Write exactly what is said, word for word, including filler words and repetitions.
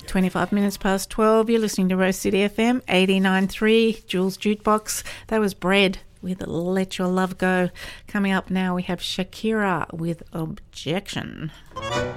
twenty-five minutes past twelve. You're listening to Rose City F M eighty-nine point three, Jules Jukebox. That was Bread with Let Your Love Go. Coming up now, we have Shakira with Objection.